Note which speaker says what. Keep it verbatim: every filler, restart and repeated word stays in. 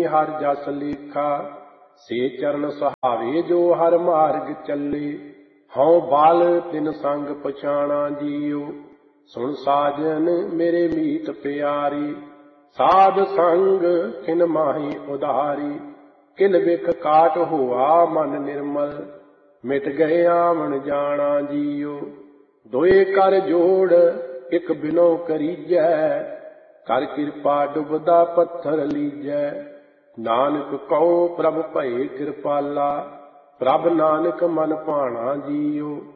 Speaker 1: हर जस लेखा। से चरण सुहावे जो हर मार्ग चले। हऊँ बाल तिन संग पछाणा जियो। सुन साजन मेरे मीत प्यारी। साध संग किन माही उधारी। किन बिख काट हुआ मन निर्मल। मिट गए आवन जाना जियो। दोए कर जोड़ एक बिनो करीजै। कर कृपा डुबदा पत्थर लीजै। नानक कहो प्रभ भये कृपाला। प्रभ नानक मन भाना जियो।